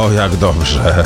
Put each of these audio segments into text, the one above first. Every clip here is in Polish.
O, jak dobrze.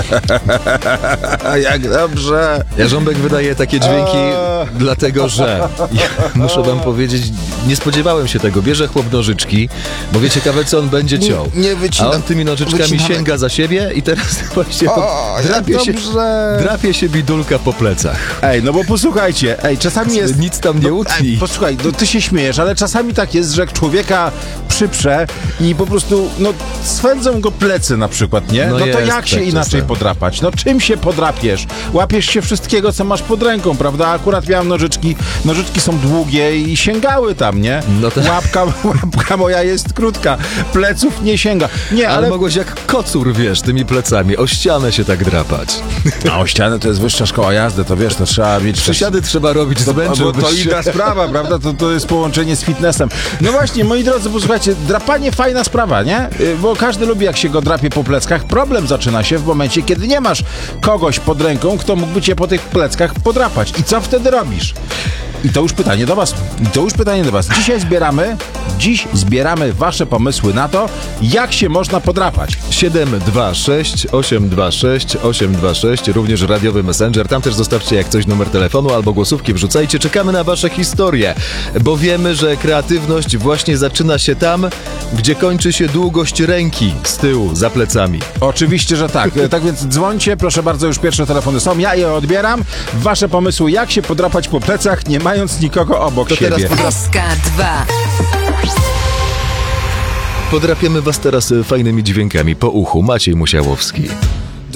Jak dobrze. Jarząbek wydaje takie dźwięki, dlatego że muszę wam powiedzieć, nie spodziewałem się tego. Bierze chłop nożyczki, bo wie ciekawe, co on będzie ciął. Nie wycinam. A on tymi nożyczkami sięga za siebie i teraz właśnie drapie się bidulka po plecach. Ej, no bo posłuchajcie, czasami jest... Nic tam nie utni. Posłuchaj, no ty się śmiejesz, ale czasami tak jest, że człowieka przyprze i po prostu, swędzą go plecy na przykład, nie? No to jest jak się tak inaczej czasem podrapać? No czym się podrapiesz? Łapiesz się wszystkiego, co masz pod ręką, prawda? Akurat miałem nożyczki są długie i sięgały tam, nie? No tak. Łapka moja jest krótka, pleców nie sięga. Nie, ale mogłeś jak kocur, wiesz, tymi plecami, o ścianę się tak drapać. A o ścianę to jest wyższa szkoła jazdy, to wiesz, to trzeba mieć... Przysiady trzeba robić, to inna sprawa, prawda? To jest połączenie z fitnessem. No właśnie, moi drodzy, posłuchajcie, drapanie fajna sprawa, nie? Bo każdy lubi, jak się go drapie po pleckach. Problem zaczyna się w momencie, kiedy nie masz kogoś pod ręką, kto mógłby cię po tych pleckach podrapać. I co wtedy robisz? I to już pytanie do was. Dziś zbieramy wasze pomysły na to, jak się można podrapać. 726 826 826, również radiowy messenger. Tam też zostawcie jak coś numer telefonu albo głosówki wrzucajcie. Czekamy na wasze historie, bo wiemy, że kreatywność właśnie zaczyna się tam, gdzie kończy się długość ręki z tyłu, za plecami. Oczywiście, że tak. Tak więc dzwońcie, proszę bardzo, już pierwsze telefony są. Ja je odbieram. Wasze pomysły, jak się podrapać po plecach, nie mając nikogo obok siebie. SK2. Podrapiemy was teraz fajnymi dźwiękami po uchu. Maciej Musiałowski.